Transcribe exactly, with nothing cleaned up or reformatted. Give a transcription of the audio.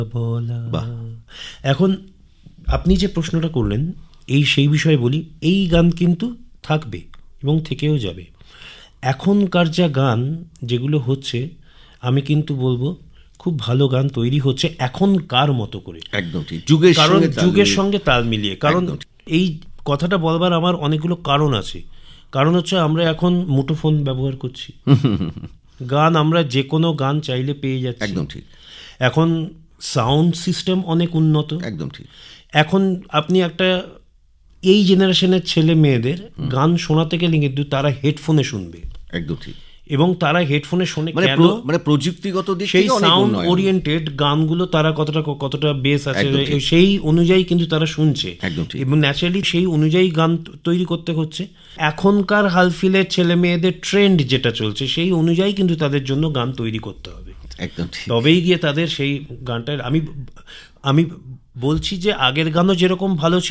বলা। এখন আপনি যে প্রশ্নটা করলেন এই সেই বিষয়ে বলি, এই গান কিন্তু থাকবে এবং থেকেও যাবে। এখনকার যা গান যেগুলো হচ্ছে, আমি কিন্তু বলবো খুব ভালো গান তৈরি হচ্ছে এখনকার মতো করে, একদম ঠিক, যুগের কারণ সঙ্গে তাল যুগের মিলিয়ে। সঙ্গে তাল মিলিয়ে। কারণ এই কথাটা বলবার আমার অনেকগুলো কারণ আছে। কারণ হচ্ছে আমরা এখন মুঠোফোন ব্যবহার করছি, গান আমরা যে কোনো গান চাইলে পেয়ে যাচ্ছি। একদম ঠিক। এখন সাউন্ড সিস্টেম অনেক উন্নত। একদম ঠিক। এখন আপনি একটা এই জেনারেশনের ছেলে মেয়েদের গান শোনাতে গেলে কিন্তু তারা হেডফোনে শুনবে। একদম ঠিক। এবং তারা হেডফোনে শোনে মানে কেন? প্র- মানে প্রযুক্তিগত দিক সেই থেকে অনেক সাউন্ড উন্নয়ন। ওরিয়েন্টেড গানগুলো তারা কতটা কতটা বেস আছে একদম ঠিক। সেই অনুযায়ী কিন্তু তারা শুনছে। একদম ঠিক। এবং ন্যাচারালি সেই অনুযায়ী গান তৈরি করতে হচ্ছে। এখনকার হালফিলের ছেলে মেয়েদের ট্রেন্ড যেটা চলছে সেই অনুযায়ী কিন্তু তাদের জন্য গান তৈরি করতে হবে। একদম ঠিক। তবেই গিয়ে তাদের সেই গানটার, আমি আমি বলছি যে আগের গানও যেরকম ভালো ছিল